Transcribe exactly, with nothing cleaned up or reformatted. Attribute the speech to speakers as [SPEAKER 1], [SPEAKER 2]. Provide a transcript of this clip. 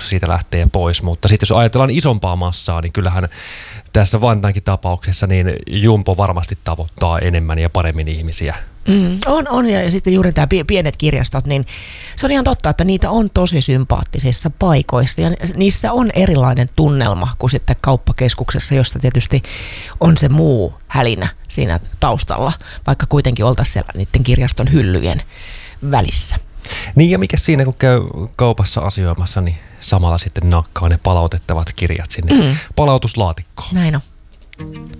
[SPEAKER 1] siitä lähtee pois. Mutta sitten jos ajatellaan isompaa massaa, niin kyllähän tässä Vantaankin tapauksessa niin Jumbo varmasti tavoittaa enemmän ja paremmin ihmisiä.
[SPEAKER 2] Mm, on, on, ja sitten juuri tämä pienet kirjastot, niin se on ihan totta, että niitä on tosi sympaattisissa paikoissa ja niissä on erilainen tunnelma kuin sitten kauppakeskuksessa, jossa tietysti on se muu hälinä siinä taustalla, vaikka kuitenkin oltaisiin siellä niiden kirjaston hyllyjen välissä.
[SPEAKER 1] Niin ja mikä siinä, kun käy kaupassa asioimassa, niin samalla sitten nakkaa ne palautettavat kirjat sinne mm. palautuslaatikkoon.
[SPEAKER 2] Näin on.